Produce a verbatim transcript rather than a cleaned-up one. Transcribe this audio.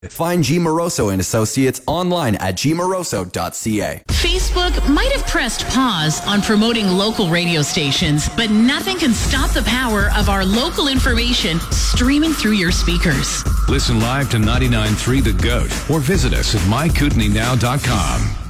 Find G. Moroso and Associates online at g moroso dot c a. Facebook might have pressed pause on promoting local radio stations, but nothing can stop the power of our local information streaming through your speakers. Listen live to ninety-nine point three The Goat or visit us at my kootenai now dot com.